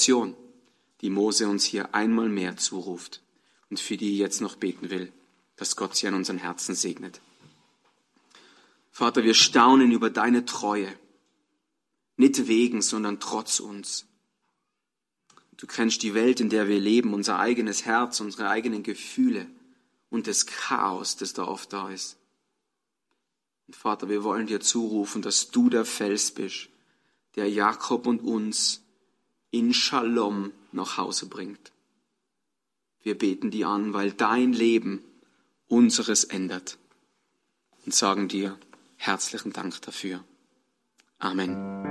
Lektion, die Mose uns hier einmal mehr zuruft und für die ich jetzt noch beten will, dass Gott sie an unseren Herzen segnet. Vater, wir staunen über deine Treue, nicht wegen, sondern trotz uns. Du kennst die Welt, in der wir leben, unser eigenes Herz, unsere eigenen Gefühle und das Chaos, das da oft da ist. Und Vater, wir wollen dir zurufen, dass du der Fels bist, der Jakob und uns in Shalom nach Hause bringt. Wir beten dir an, weil dein Leben unseres ändert und sagen dir herzlichen Dank dafür. Amen.